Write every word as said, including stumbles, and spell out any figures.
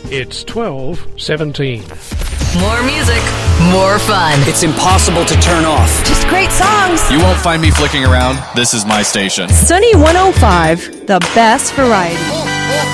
It's twelve seventeen. More music, more fun. It's impossible to turn off. Just great songs. You won't find me flicking around. This is my station. Sunny one oh five, the best variety.